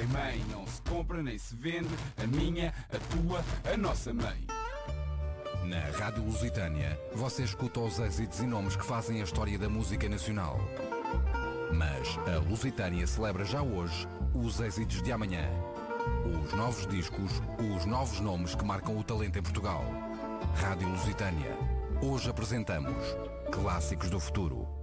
é mãe. Não se compra nem se vende, a minha, a tua, a nossa mãe. Na Rádio Lusitânia, você escuta os êxitos e nomes que fazem a história da música nacional. Mas a Lusitânia celebra já hoje os êxitos de amanhã. Os novos discos, os novos nomes que marcam o talento em Portugal. Rádio Lusitânia. Hoje apresentamos Clássicos do Futuro.